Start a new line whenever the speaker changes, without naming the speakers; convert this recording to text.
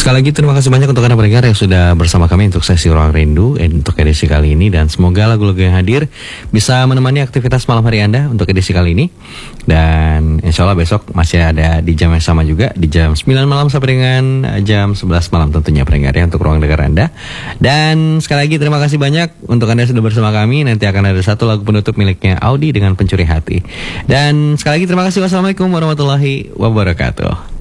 Sekali lagi terima kasih banyak untuk Anda pendengar yang sudah bersama kami untuk sesi Ruang Rindu untuk edisi kali ini. Dan semoga lagu-lagu yang hadir bisa menemani aktivitas malam hari Anda untuk edisi kali ini. Dan insya Allah besok masih ada di jam yang sama juga, di jam 9 malam sampai dengan jam 11 malam tentunya pendengar ya, untuk Ruang Dengar Anda. Dan sekali lagi terima kasih banyak untuk Anda yang sudah bersama kami. Nanti akan ada satu lagu penutup miliknya Audi dengan Pencuri Hati. Dan sekali lagi terima kasih. Wassalamualaikum warahmatullahi wabarakatuh.